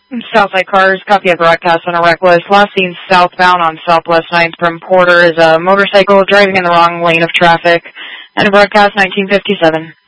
Southside Cars, copy of broadcast on a reckless. Last seen southbound on Southwest 9th from Porter is a motorcycle driving in the wrong lane of traffic. And a broadcast 1957.